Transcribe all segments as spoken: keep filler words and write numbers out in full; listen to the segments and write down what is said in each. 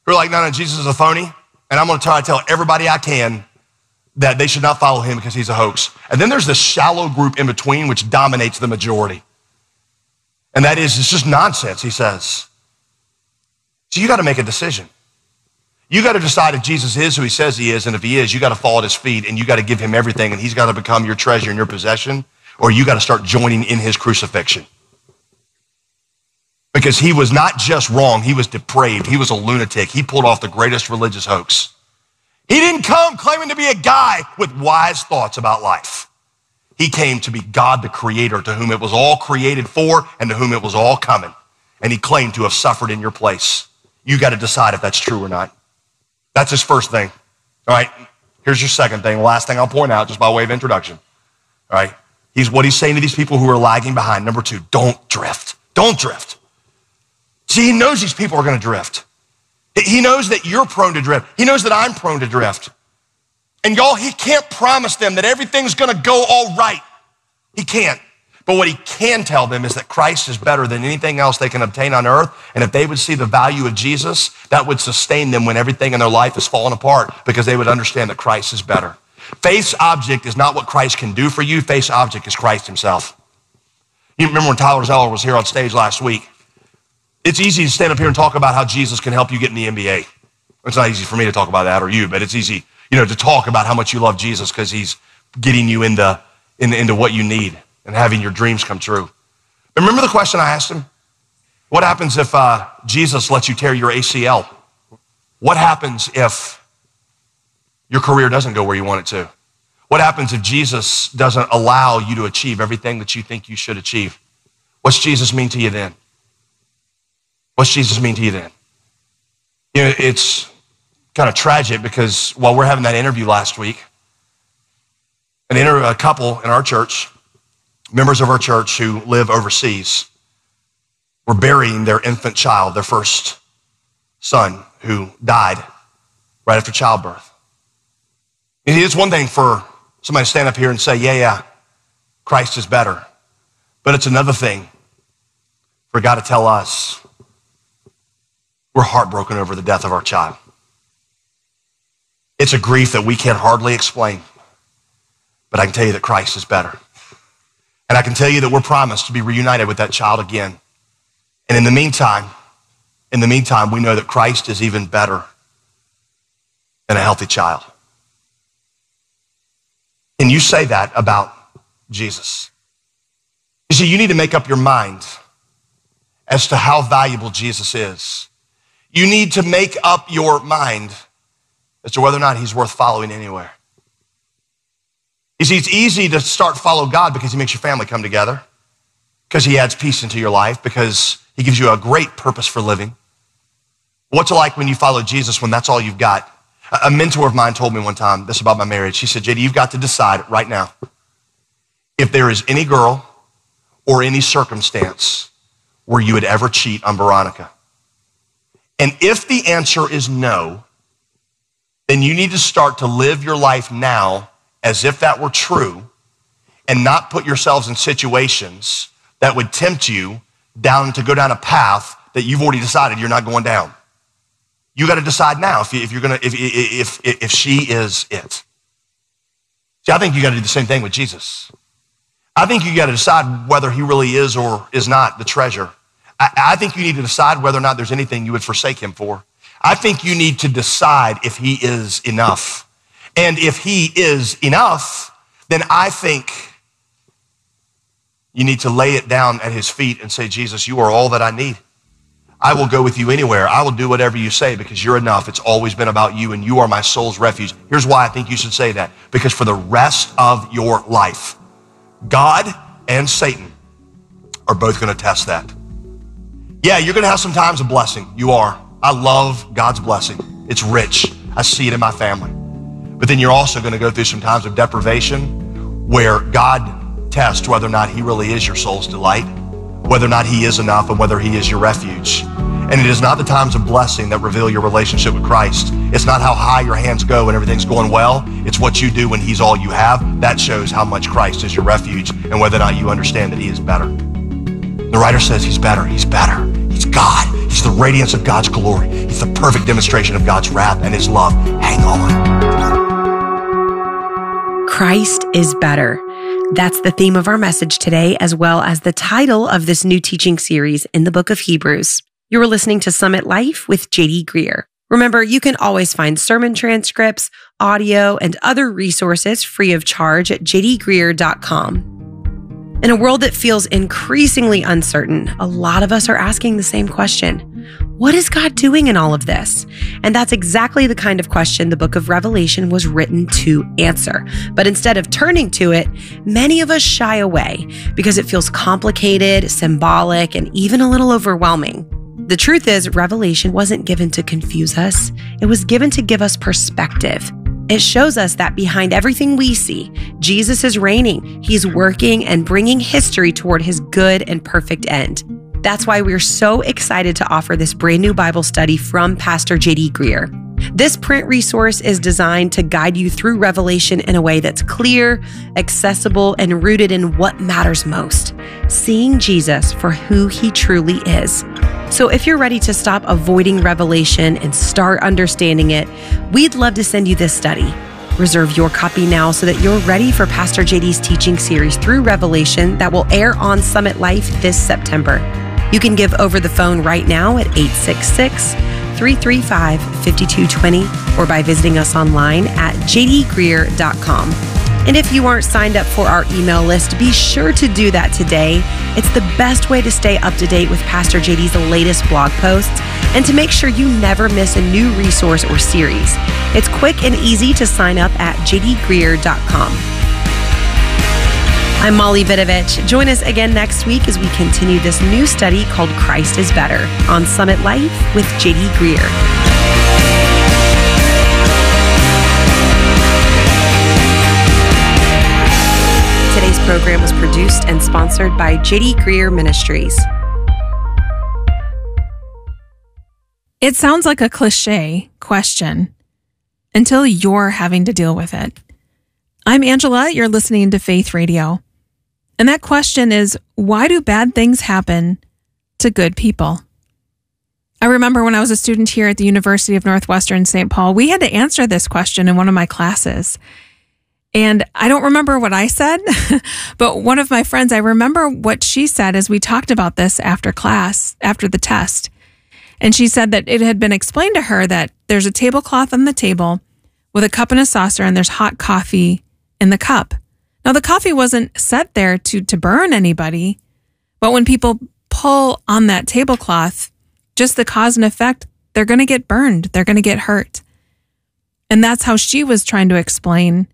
who are like, no, no, Jesus is a phony, and I'm gonna try to tell everybody I can that they should not follow him because he's a hoax. And then there's this shallow group in between which dominates the majority. And that is, it's just nonsense, he says. So you gotta make a decision. You gotta decide if Jesus is who he says he is, and if he is, you gotta fall at his feet and you gotta give him everything and he's gotta become your treasure and your possession, or you gotta start joining in his crucifixion. Because he was not just wrong, he was depraved, he was a lunatic. He pulled off the greatest religious hoax. He didn't come claiming to be a guy with wise thoughts about life. He came to be God, the creator, to whom it was all created for and to whom it was all coming. And he claimed to have suffered in your place. You got to decide if that's true or not. That's his first thing. All right, here's your second thing, the last thing I'll point out just by way of introduction. All right, he's what he's saying to these people who are lagging behind. Number two, don't drift. Don't drift. See, he knows these people are going to drift. He knows that you're prone to drift. He knows that I'm prone to drift. And y'all, he can't promise them that everything's gonna go all right. He can't. But what he can tell them is that Christ is better than anything else they can obtain on earth. And if they would see the value of Jesus, that would sustain them when everything in their life is falling apart, because they would understand that Christ is better. Faith's object is not what Christ can do for you. Faith's object is Christ himself. You remember when Tyler Zeller was here on stage last week? It's easy to stand up here and talk about how Jesus can help you get in the N B A. It's not easy for me to talk about that or you, but it's easy, you know, to talk about how much you love Jesus because he's getting you into, into, into what you need and having your dreams come true. Remember the question I asked him? What happens if uh, Jesus lets you tear your A C L? What happens if your career doesn't go where you want it to? What happens if Jesus doesn't allow you to achieve everything that you think you should achieve? What's Jesus mean to you then? What's Jesus mean to you then? You know, it's kind of tragic because while we're having that interview last week, an inter- a couple in our church, members of our church who live overseas, were burying their infant child, their first son, who died right after childbirth. And it's one thing for somebody to stand up here and say, yeah, yeah, Christ is better. But it's another thing for God to tell us we're heartbroken over the death of our child. It's a grief that we can hardly explain, but I can tell you that Christ is better. And I can tell you that we're promised to be reunited with that child again. And in the meantime, in the meantime, we know that Christ is even better than a healthy child. Can you say that about Jesus? You see, you need to make up your mind as to how valuable Jesus is. You need to make up your mind as to whether or not he's worth following anywhere. You see, it's easy to start follow God because he makes your family come together, because he adds peace into your life, because he gives you a great purpose for living. What's it like when you follow Jesus when that's all you've got? A mentor of mine told me one time this about my marriage. She said, J D, you've got to decide right now if there is any girl or any circumstance where you would ever cheat on Veronica. And if the answer is no, then you need to start to live your life now as if that were true and not put yourselves in situations that would tempt you down to go down a path that you've already decided you're not going down. You got to decide now if, you, if you're gonna if, if if if she is it. See, I think you got to do the same thing with Jesus. I think you got to decide whether he really is or is not the treasure. I, I think you need to decide whether or not there's anything you would forsake him for. I think you need to decide if he is enough. And if he is enough, then I think you need to lay it down at his feet and say, Jesus, you are all that I need. I will go with you anywhere. I will do whatever you say because you're enough. It's always been about you and you are my soul's refuge. Here's why I think you should say that. Because for the rest of your life, God and Satan are both going to test that. Yeah, you're going to have some times of blessing. You are. I love God's blessing. It's rich. I see it in my family. But then you're also going to go through some times of deprivation where God tests whether or not he really is your soul's delight, whether or not he is enough, and whether he is your refuge. And it is not the times of blessing that reveal your relationship with Christ. It's not how high your hands go when everything's going well. It's what you do when he's all you have. That shows how much Christ is your refuge and whether or not you understand that he is better. The writer says he's better. He's better. He's God. He's the radiance of God's glory. He's the perfect demonstration of God's wrath and his love. Hang on. Christ is better. That's the theme of our message today, as well as the title of this new teaching series in the book of Hebrews. You are listening to Summit Life with J D Greear. Remember, you can always find sermon transcripts, audio, and other resources free of charge at j d greear dot com. In a world that feels increasingly uncertain, a lot of us are asking the same question. What is God doing in all of this? And that's exactly the kind of question the book of Revelation was written to answer. But instead of turning to it, many of us shy away because it feels complicated, symbolic, and even a little overwhelming. The truth is, Revelation wasn't given to confuse us. It was given to give us perspective. It shows us that behind everything we see, Jesus is reigning. He's working and bringing history toward his good and perfect end. That's why we're so excited to offer this brand new Bible study from Pastor J D Greear. This print resource is designed to guide you through Revelation in a way that's clear, accessible, and rooted in what matters most, seeing Jesus for who he truly is. So if you're ready to stop avoiding Revelation and start understanding it, we'd love to send you this study. Reserve your copy now so that you're ready for Pastor J D's teaching series through Revelation that will air on Summit Life this September. You can give over the phone right now at eight six six, three three five, five two two zero or by visiting us online at j d greear dot com. And if you aren't signed up for our email list, be sure to do that today. It's the best way to stay up to date with Pastor J D's latest blog posts and to make sure you never miss a new resource or series. It's quick and easy to sign up at j d greear dot com. I'm Molly Vidovich. Join us again next week as we continue this new study called Christ is Better on Summit Life with J D Greear. Today's program was produced and sponsored by J D Greear Ministries. It sounds like a cliche question until you're having to deal with it. I'm Angela. You're listening to Faith Radio. And that question is, why do bad things happen to good people? I remember when I was a student here at the University of Northwestern Saint Paul, we had to answer this question in one of my classes. And I don't remember what I said, but one of my friends, I remember what she said as we talked about this after class, after the test. And she said that it had been explained to her that there's a tablecloth on the table with a cup and a saucer, and there's hot coffee in the cup. Now, the coffee wasn't set there to, to burn anybody, but when people pull on that tablecloth, just the cause and effect, they're going to get burned. They're going to get hurt. And that's how she was trying to explain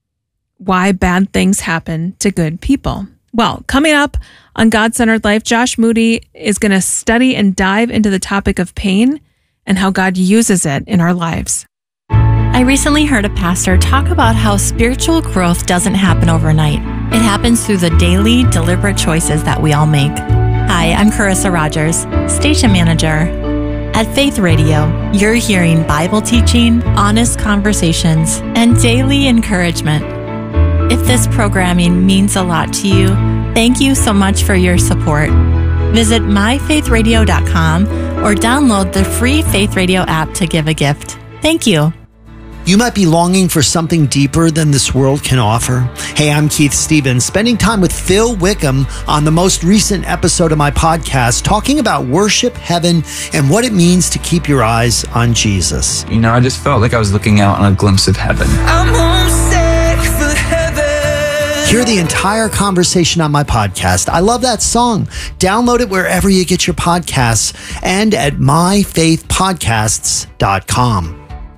why bad things happen to good people. Well, coming up on God-Centered Life, Josh Moody is going to study and dive into the topic of pain and how God uses it in our lives. I recently heard a pastor talk about how spiritual growth doesn't happen overnight. It happens through the daily, deliberate choices that we all make. Hi, I'm Carissa Rogers, station manager. At Faith Radio, you're hearing Bible teaching, honest conversations, and daily encouragement. If this programming means a lot to you, thank you so much for your support. Visit my faith radio dot com or download the free Faith Radio app to give a gift. Thank you. You might be longing for something deeper than this world can offer. Hey, I'm Keith Stevens, spending time with Phil Wickham on the most recent episode of my podcast, talking about worship, heaven, and what it means to keep your eyes on Jesus. You know, I just felt like I was looking out on a glimpse of heaven. I'm homesick for heaven. Hear the entire conversation on my podcast. I love that song. Download it wherever you get your podcasts and at my faith podcasts dot com.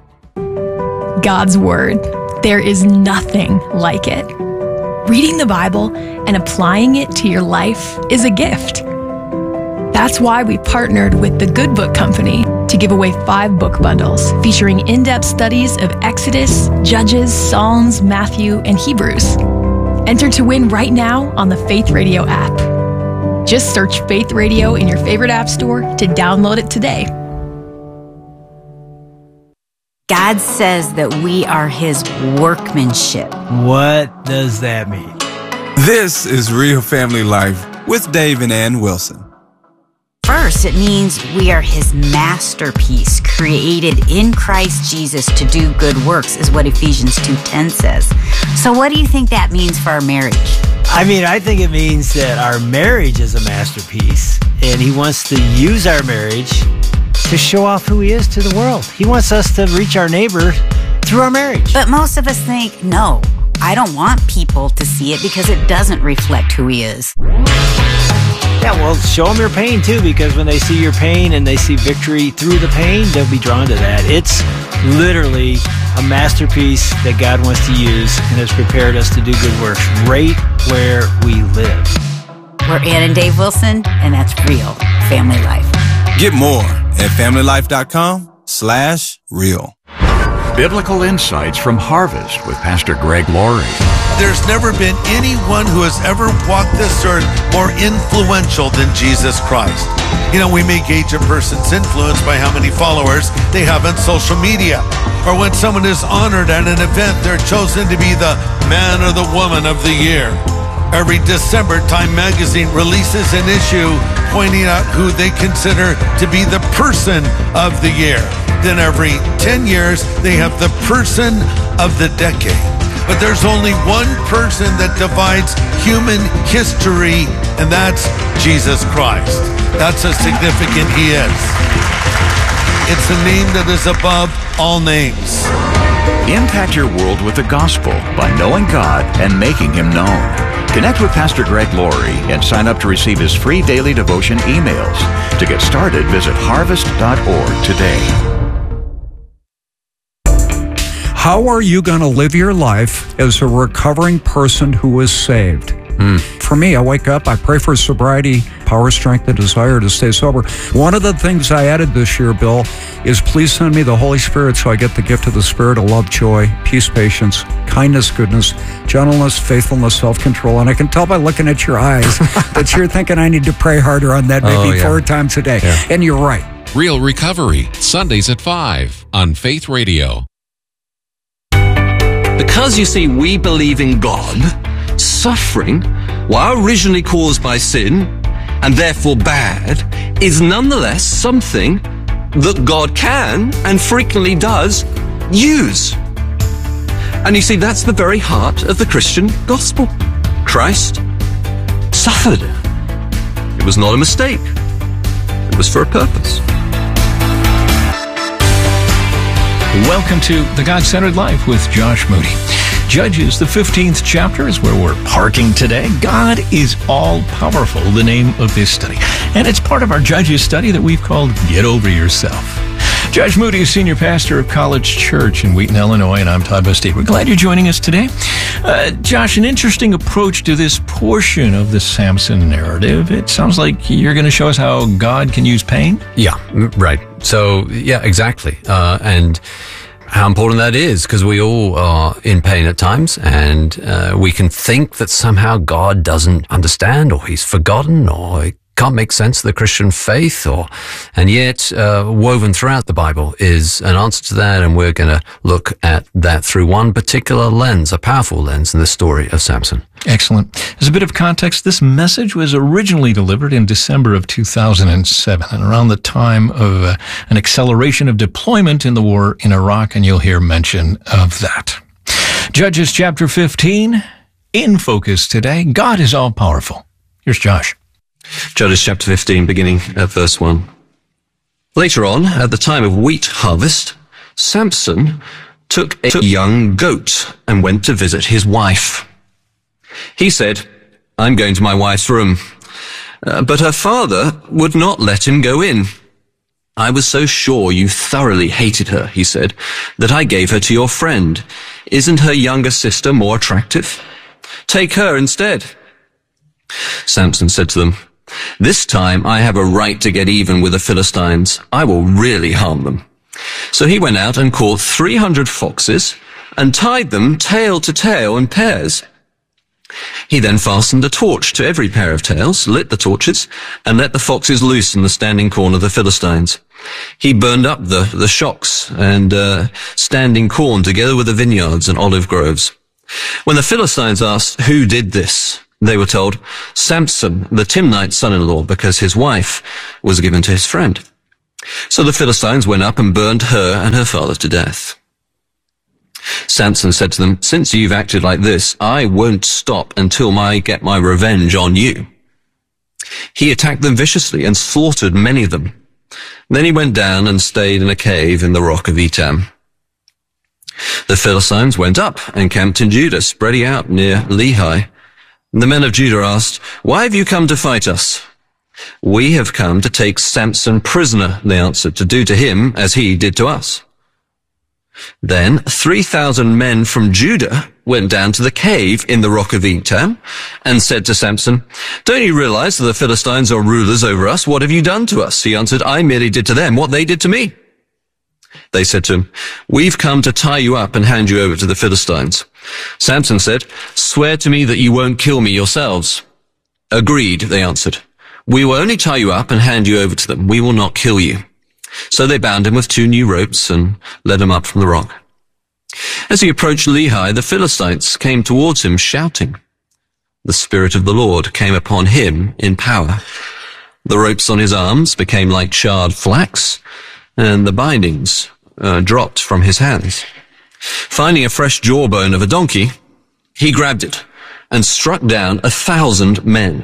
God's Word. There is nothing like it. Reading the Bible and applying it to your life is a gift. That's why we partnered with the Good Book Company to give away five book bundles featuring in-depth studies of Exodus, Judges, Psalms, Matthew, and Hebrews. Enter to win right now on the Faith Radio app. Just search Faith Radio in your favorite app store to download it today. God says that we are His workmanship. What does that mean? This is Real Family Life with Dave and Ann Wilson. verse, it means we are his masterpiece, created in Christ Jesus to do good works, is what Ephesians two ten says. So what do you think that means for our marriage? I mean, I think it means that our marriage is a masterpiece, and he wants to use our marriage to show off who he is to the world. He wants us to reach our neighbor through our marriage. But most of us think, no, I don't want people to see it because it doesn't reflect who he is. Yeah, well, show them your pain too, because when they see your pain and they see victory through the pain, they'll be drawn to that. It's literally a masterpiece that God wants to use and has prepared us to do good works right where we live. We're Ann and Dave Wilson, and that's real family life. Get more at familylife.com slash real. Biblical insights from Harvest with Pastor Greg Laurie. There's never been anyone who has ever walked this earth more influential than Jesus Christ. You know, we may gauge a person's influence by how many followers they have on social media. Or when someone is honored at an event, they're chosen to be the man or the woman of the year. Every December, Time Magazine releases an issue pointing out who they consider to be the person of the year. Then every ten years, they have the person of the decade. But there's only one person that divides human history, and that's Jesus Christ. That's how significant he is. It's a name that is above all names. Impact your world with the gospel by knowing God and making him known. Connect with Pastor Greg Laurie and sign up to receive his free daily devotion emails. To get started, visit harvest dot org today. How are you going to live your life as a recovering person who is saved? Mm. For me, I wake up, I pray for sobriety, power, strength, and desire to stay sober. One of the things I added this year, Bill, is please send me the Holy Spirit so I get the gift of the Spirit of love, joy, peace, patience, kindness, goodness, gentleness, faithfulness, self-control. And I can tell by looking at your eyes that you're thinking I need to pray harder on that maybe oh, yeah. four times a day. Yeah. And you're right. Real Recovery, Sundays at five on Faith Radio. Because, you see, we believe in God, suffering, while originally caused by sin, and therefore bad, is nonetheless something that God can, and frequently does, use. And you see, that's the very heart of the Christian gospel. Christ suffered. It was not a mistake. It was for a purpose. Welcome to The God-Centered Life with Josh Moody. Judges, the fifteenth chapter is where we're parking today. God is all-powerful, the name of this study. And it's part of our Judges study that we've called Get Over Yourself. Josh Moody is senior pastor of College Church in Wheaton, Illinois, and I'm Todd Bastide. We're glad you're joining us today. Uh, Josh, an interesting approach to this portion of the Samson narrative. It sounds like you're going to show us how God can use pain? Yeah, right. So, yeah, exactly. Uh, and how important that is, because we all are in pain at times, and uh, we can think that somehow God doesn't understand, or he's forgotten, or he can't make sense of the Christian faith, or and yet uh, woven throughout the Bible is an answer to that, and we're going to look at that through one particular lens, a powerful lens in the story of Samson. Excellent. As a bit of context, this message was originally delivered in December of two thousand seven, and around the time of uh, an acceleration of deployment in the war in Iraq, and you'll hear mention of that. Judges chapter fifteen, in focus today, God is all-powerful. Here's Josh. Judges chapter fifteen, beginning at verse one. Later on, at the time of wheat harvest, Samson took a young goat and went to visit his wife. He said, "I'm going to my wife's room." Uh, but her father would not let him go in. "I was so sure you thoroughly hated her," he said, "that I gave her to your friend. Isn't her younger sister more attractive? Take her instead." Samson said to them, "This time I have a right to get even with the Philistines. I will really harm them." So he went out and caught three hundred foxes and tied them tail to tail in pairs. He then fastened a torch to every pair of tails, lit the torches, and let the foxes loose in the standing corn of the Philistines. He burned up the, the shocks and uh, standing corn together with the vineyards and olive groves. When the Philistines asked, "Who did this?" They were told, Samson, the Timnite's son-in-law, because his wife was given to his friend. So the Philistines went up and burned her and her father to death. Samson said to them, since you've acted like this, I won't stop until I get my revenge on you. He attacked them viciously and slaughtered many of them. Then he went down and stayed in a cave in the rock of Etam. The Philistines went up and camped in Judah, spreading out near Lehi. The men of Judah asked, why have you come to fight us? We have come to take Samson prisoner, they answered, to do to him as he did to us. Then three thousand men from Judah went down to the cave in the rock of Etam and said to Samson, don't you realize that the Philistines are rulers over us? What have you done to us? He answered, I merely did to them what they did to me. They said to him, we've come to tie you up and hand you over to the Philistines. Samson said, swear to me that you won't kill me yourselves. Agreed, they answered. We will only tie you up and hand you over to them. We will not kill you. So they bound him with two new ropes and led him up from the rock. As he approached Lehi, the Philistines came towards him shouting. The Spirit of the Lord came upon him in power. The ropes on his arms became like charred flax, and the bindings uh, dropped from his hands. Finding a fresh jawbone of a donkey, he grabbed it and struck down a thousand men.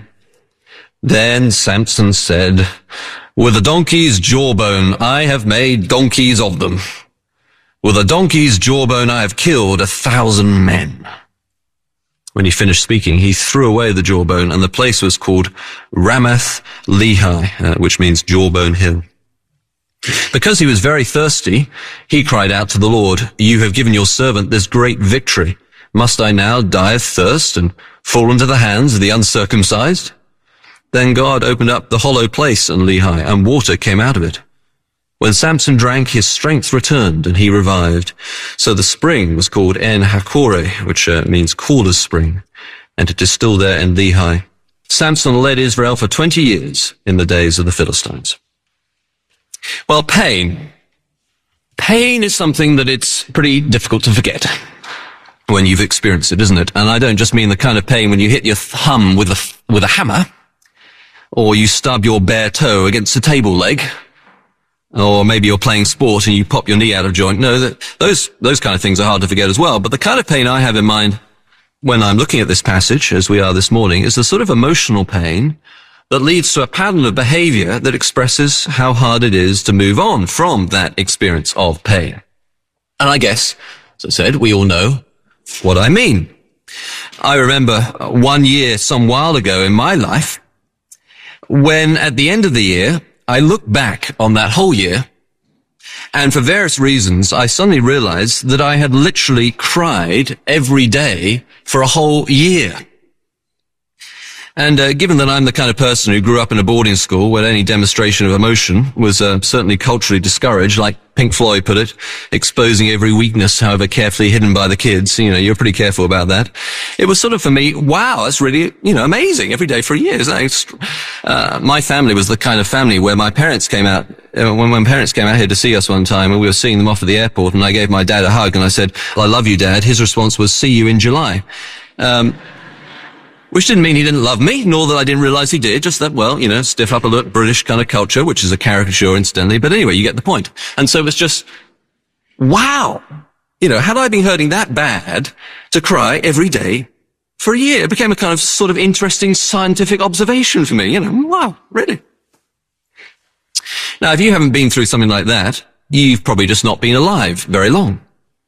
Then Samson said, with a donkey's jawbone I have made donkeys of them. With a donkey's jawbone I have killed a thousand men. When he finished speaking, he threw away the jawbone, and the place was called Ramath Lehi, uh, which means jawbone hill. Because he was very thirsty, he cried out to the Lord, you have given your servant this great victory. Must I now die of thirst and fall into the hands of the uncircumcised? Then God opened up the hollow place in Lehi, and water came out of it. When Samson drank, his strength returned, and he revived. So the spring was called En Hakore, which uh, means caller's spring, and it is still there in Lehi. Samson led Israel for twenty years in the days of the Philistines. Well, pain. Pain is something that it's pretty difficult to forget when you've experienced it, isn't it? And I don't just mean the kind of pain when you hit your thumb with a, with a hammer, or you stub your bare toe against a table leg, or maybe you're playing sport and you pop your knee out of joint. No, that, those, those kind of things are hard to forget as well. But the kind of pain I have in mind when I'm looking at this passage, as we are this morning, is the sort of emotional pain that leads to a pattern of behavior that expresses how hard it is to move on from that experience of pain. And I guess, as I said, we all know what I mean. I remember one year some while ago in my life when at the end of the year, I looked back on that whole year, and for various reasons, I suddenly realized that I had literally cried every day for a whole year. And uh, given that I'm the kind of person who grew up in a boarding school where any demonstration of emotion was uh, certainly culturally discouraged, like Pink Floyd put it, exposing every weakness, however carefully hidden by the kids, you know, you're pretty careful about that. It was sort of for me, wow, that's really, you know, amazing every day for a year. Uh, my family was the kind of family where my parents came out, uh, when my parents came out here to see us one time, and we were seeing them off at the airport, and I gave my dad a hug, and I said, well, I love you, Dad. His response was, see you in July. Um, Which didn't mean he didn't love me, nor that I didn't realize he did, just that, well, you know, stiff upper lip British kind of culture, which is a caricature incidentally, but anyway, you get the point. And so it was just, wow! You know, had I been hurting that bad to cry every day for a year? It became a kind of sort of interesting scientific observation for me, you know, wow, really? Now, if you haven't been through something like that, you've probably just not been alive very long.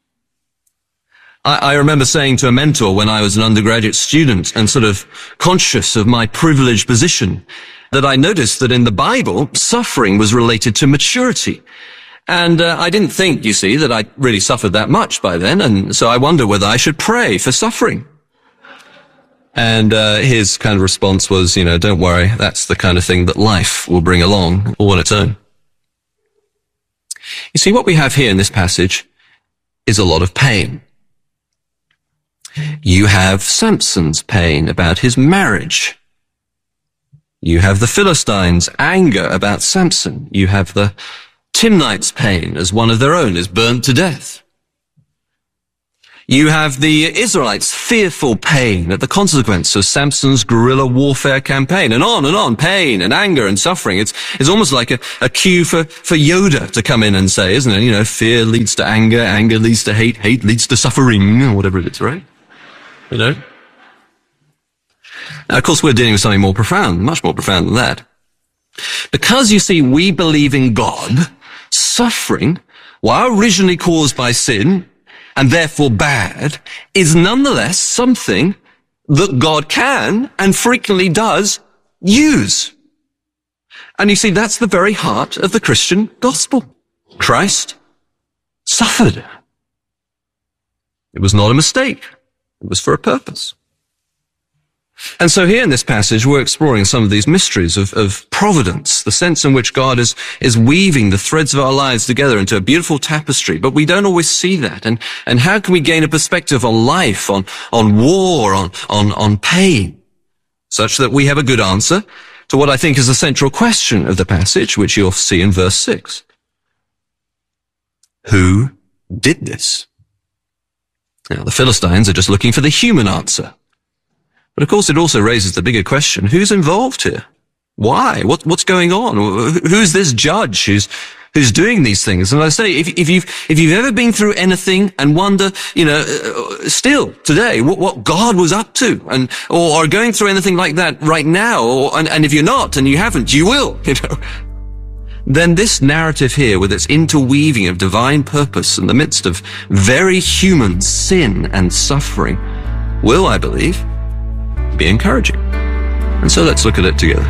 I, I remember saying to a mentor when I was an undergraduate student and sort of conscious of my privileged position that I noticed that in the Bible, suffering was related to maturity. And uh, I didn't think, you see, that I really suffered that much by then, and so I wonder whether I should pray for suffering. And uh, his kind of response was, you know, don't worry, that's the kind of thing that life will bring along all on its own. You see, what we have here in this passage is a lot of pain. You have Samson's pain about his marriage. You have the Philistines' anger about Samson. You have the Timnites' pain as one of their own is burnt to death. You have the Israelites' fearful pain at the consequence of Samson's guerrilla warfare campaign, and on and on, pain and anger and suffering. It's, it's almost like a, a cue for, for Yoda to come in and say, isn't it? You know, fear leads to anger, anger leads to hate, hate leads to suffering, or whatever it is, right? You know? Now, of course, we're dealing with something more profound, much more profound than that. Because, you see, we believe in God, suffering, while originally caused by sin, and therefore bad, is nonetheless something that God can and frequently does use. And you see, that's the very heart of the Christian gospel. Christ suffered. It was not a mistake. It was for a purpose. And so here in this passage, we're exploring some of these mysteries of, of providence, the sense in which God is, is weaving the threads of our lives together into a beautiful tapestry. But we don't always see that. And, and how can we gain a perspective on life, on, on war, on, on, on pain, such that we have a good answer to what I think is the central question of the passage, which you'll see in verse six. Who did this? Now, the Philistines are just looking for the human answer. But of course, it also raises the bigger question, who's involved here? Why? What, what's going on? Who's this judge who's, who's doing these things? And I say, if, if you've, if you've ever been through anything and wonder, you know, still today, what, what God was up to, and, or are going through anything like that right now, or, and, and if you're not, and you haven't, you will, you know, then this narrative here, with its interweaving of divine purpose in the midst of very human sin and suffering, will, I believe, be encouraging. And so let's look at it together.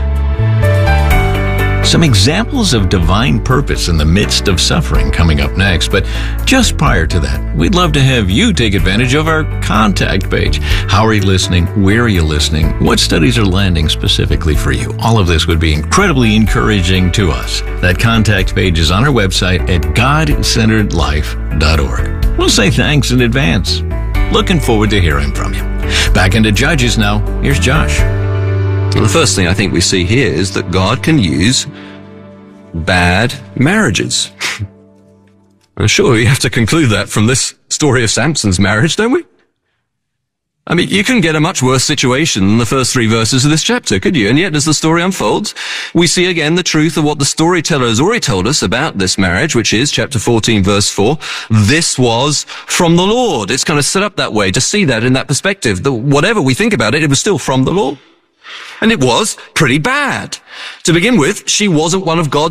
Some examples of divine purpose in the midst of suffering coming up next. But just prior to that, we'd love to have you take advantage of our contact page. How are you listening? Where are you listening? What studies are landing specifically for you? All of this would be incredibly encouraging to us. That contact page is on our website at god centered life dot org. We'll say thanks in advance. Looking forward to hearing from you. Back into Judges now. Here's Josh. Well, the first thing I think we see here is that God can use bad marriages. I'm sure we have to conclude that from this story of Samson's marriage, don't we? I mean, you couldn't get a much worse situation than the first three verses of this chapter, could you? And yet, as the story unfolds, we see again the truth of what the storyteller has already told us about this marriage, which is chapter fourteen, verse four. This was from the Lord. It's kind of set up that way to see that in that perspective. That whatever we think about it, it was still from the Lord. And it was pretty bad. To begin with, she wasn't one of God's